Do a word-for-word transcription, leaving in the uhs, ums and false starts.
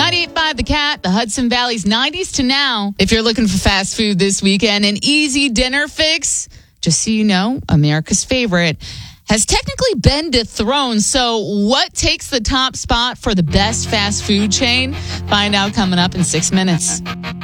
ninety-eight point five The Cat, the Hudson Valley's nineties to now. If you're looking for fast food this weekend, an easy dinner fix, just so you know, America's favorite has technically been dethroned. So what takes the top spot for the best fast food chain? Find out coming up in six minutes.